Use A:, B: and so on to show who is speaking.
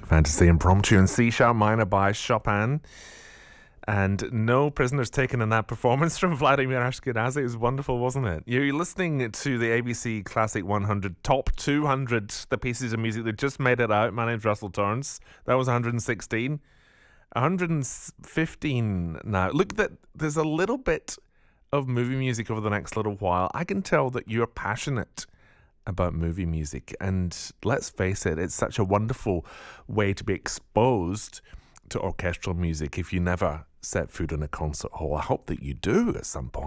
A: Fantasy Impromptu in C-sharp minor by Chopin. And no prisoners taken in that performance from Vladimir Ashkenazy. It was wonderful, wasn't it? You're listening to the ABC Classic 100 Top 200, the pieces of music that just made it out. My name's Russell Torrance. That was 116. 115 now. Look, there's a little bit of movie music over the next little while. I can tell that you're passionate about movie music. And let's face it, it's such a wonderful way to be exposed to orchestral music if you never set foot in a concert hall. I hope that you do at some point.